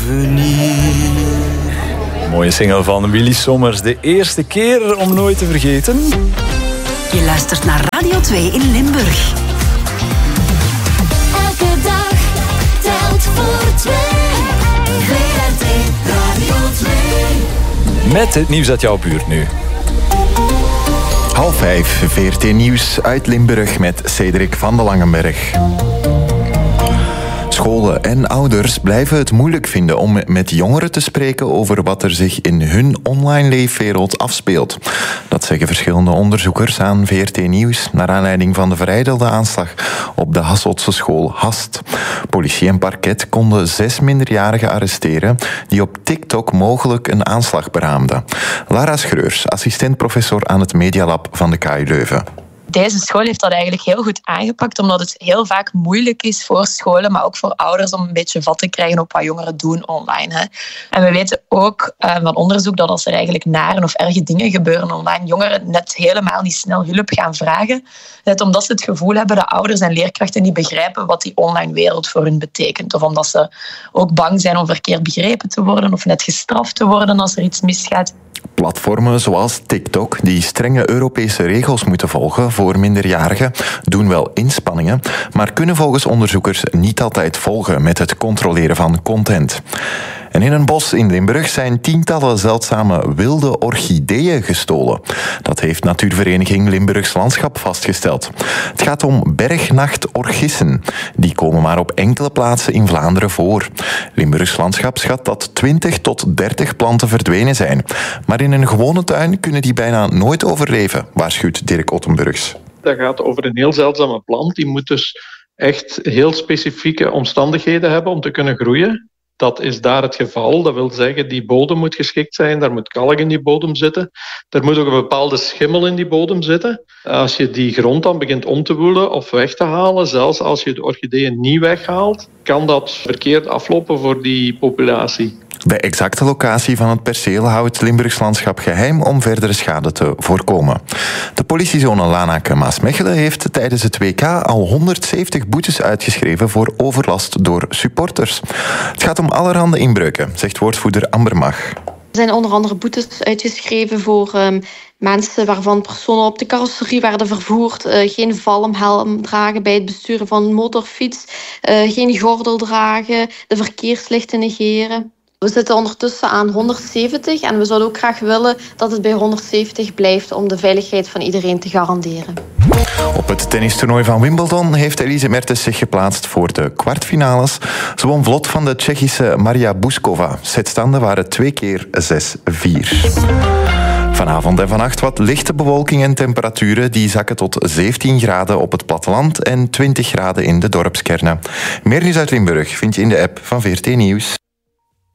Mooie single van Willy Sommers. De eerste keer om nooit te vergeten. Je luistert naar Radio 2 in Limburg. Elke dag telt voor twee. VRT Radio 2. Met het nieuws uit jouw buurt nu. 4:30 VRT Nieuws uit Limburg met Cedric van de Langenberg. Scholen en ouders blijven het moeilijk vinden om met jongeren te spreken over wat er zich in hun online leefwereld afspeelt. Dat zeggen verschillende onderzoekers aan VRT Nieuws naar aanleiding van de verijdelde aanslag op de Hasseltse school Hast. Politie en parket konden 6 minderjarigen arresteren die op TikTok mogelijk een aanslag beraamden. Lara Schreurs, assistent-professor aan het Medialab van de KU Leuven. Deze school heeft dat eigenlijk heel goed aangepakt, omdat het heel vaak moeilijk is voor scholen, maar ook voor ouders om een beetje vat te krijgen op wat jongeren doen online. Hè. En we weten ook van onderzoek dat als er eigenlijk nare of erge dingen gebeuren online, jongeren net helemaal niet snel hulp gaan vragen. Net omdat ze het gevoel hebben dat ouders en leerkrachten niet begrijpen wat die online wereld voor hun betekent. Of omdat ze ook bang zijn om verkeerd begrepen te worden of net gestraft te worden als er iets misgaat. Platformen zoals TikTok, die strenge Europese regels moeten volgen voor minderjarigen, doen wel inspanningen, maar kunnen volgens onderzoekers niet altijd volgen met het controleren van content. En in een bos in Limburg zijn tientallen zeldzame wilde orchideeën gestolen. Dat heeft natuurvereniging Limburgs Landschap vastgesteld. Het gaat om bergnachtorchissen. Die komen maar op enkele plaatsen in Vlaanderen voor. Limburgs Landschap schat dat 20 tot 30 planten verdwenen zijn. Maar in een gewone tuin kunnen die bijna nooit overleven, waarschuwt Dirk Ottenburgs. Dat gaat over een heel zeldzame plant. Die moet dus echt heel specifieke omstandigheden hebben om te kunnen groeien. Dat is daar het geval. Dat wil zeggen, die bodem moet geschikt zijn. Daar moet kalk in die bodem zitten. Er moet ook een bepaalde schimmel in die bodem zitten. Als je die grond dan begint om te woelen of weg te halen, zelfs als je de orchideeën niet weghaalt, kan dat verkeerd aflopen voor die populatie. De exacte locatie van het perceel houdt Limburgs Landschap geheim om verdere schade te voorkomen. De politiezone Lanaken-Maasmechelen heeft tijdens het WK al 170 boetes uitgeschreven voor overlast door supporters. Het gaat om allerhande inbreuken, zegt woordvoerder Amber Mach. Er zijn onder andere boetes uitgeschreven voor mensen waarvan personen op de carrosserie werden vervoerd, geen valmhelm dragen bij het besturen van een motorfiets, geen gordel dragen, de verkeerslichten negeren. We zitten ondertussen aan 170 en we zouden ook graag willen dat het bij 170 blijft om de veiligheid van iedereen te garanderen. Op het tennistoernooi van Wimbledon heeft Elise Mertens zich geplaatst voor de kwartfinales. Ze won vlot van de Tsjechische Maria Buskova. Setstanden waren 2 keer 6-4. Vanavond en vannacht wat lichte bewolking en temperaturen die zakken tot 17 graden op het platteland en 20 graden in de dorpskernen. Meer nieuws uit Limburg vind je in de app van VRT Nieuws.